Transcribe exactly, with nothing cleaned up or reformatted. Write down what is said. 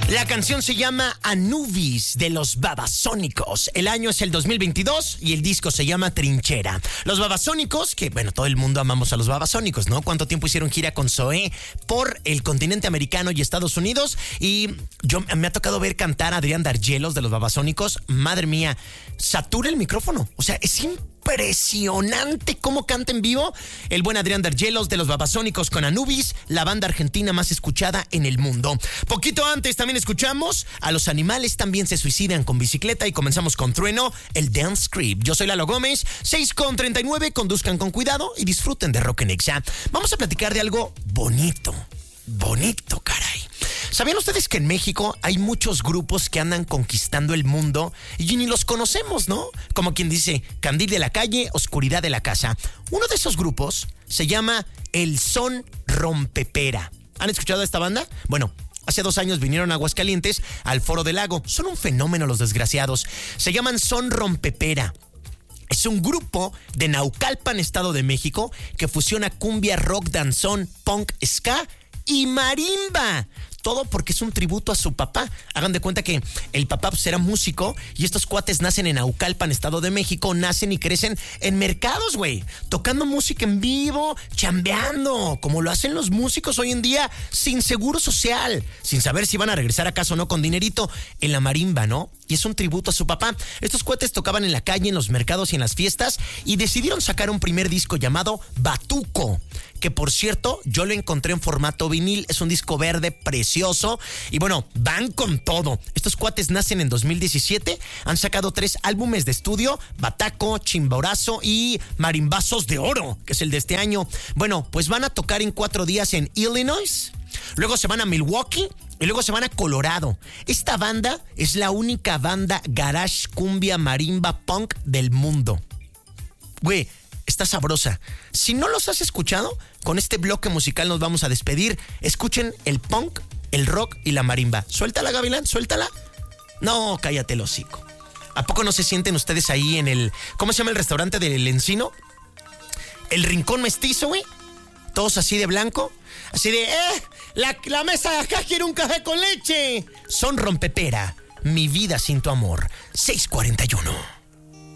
La canción se llama Anubis de los Babasónicos. El año es el dos mil veintidós y el disco se llama Trinchera. Los Babasónicos, que bueno, todo el mundo amamos a los Babasónicos, ¿no? ¿Cuánto tiempo hicieron gira con Zoé por el continente americano y Estados Unidos? Y yo me ha tocado ver cantar a Adrián Dargelos de los Babasónicos. Madre mía, satura el micrófono. O sea, es impresionante cómo canta en vivo el buen Adrián Dargelos de los Babasónicos con Anubis, la banda argentina más escuchada en el mundo. Poquito antes también escuchamos a Los Animales también se suicidan con bicicleta y comenzamos con Trueno, el Dance Script. Yo soy Lalo Gómez, seis con treinta y nueve, conduzcan con cuidado y disfruten de Rock en Exa. Vamos a platicar de algo bonito, bonito, caray. ¿Sabían ustedes que en México hay muchos grupos que andan conquistando el mundo y ni los conocemos, ¿no? Como quien dice, Candil de la calle, oscuridad de la casa. Uno de esos grupos se llama El Son Rompepera. ¿Han escuchado a esta banda? Bueno, hace dos años vinieron a Aguascalientes al Foro del Lago. Son un fenómeno los desgraciados. Se llaman Son Rompepera. Es un grupo de Naucalpan, Estado de México, que fusiona cumbia, rock, danzón, punk, ska y marimba. Todo porque es un tributo a su papá. Hagan de cuenta que el papá pues, era músico y estos cuates nacen en Naucalpan, Estado de México, nacen y crecen en mercados, güey. Tocando música en vivo, chambeando, como lo hacen los músicos hoy en día, sin seguro social, sin saber si van a regresar a casa o no con dinerito en la marimba, ¿no? Y es un tributo a su papá. Estos cuates tocaban en la calle, en los mercados y en las fiestas y decidieron sacar un primer disco llamado Batuco, que por cierto, yo lo encontré en formato vinil. Es un disco verde precioso y bueno, van con todo. Estos cuates nacen en dos mil diecisiete, han sacado tres álbumes de estudio, Bataco, Chimborazo y Marimbazos de Oro, que es el de este año. Bueno, pues van a tocar en cuatro días en Illinois, luego se van a Milwaukee y luego se van a Colorado. Esta banda es la única banda garage, cumbia, marimba, punk del mundo. Güey, está sabrosa. Si no los has escuchado, con este bloque musical nos vamos a despedir. Escuchen el punk, el rock y la marimba. Suéltala, Gavilán, suéltala. No, cállate el hocico. ¿A poco no se sienten ustedes ahí en el... ¿Cómo se llama el restaurante del Encino? El Rincón Mestizo, güey. Todos así de blanco. Así de... ¡Eh! La, la mesa de acá quiere un café con leche. Son Rompepera. Mi vida sin tu amor. seis cuarenta y uno.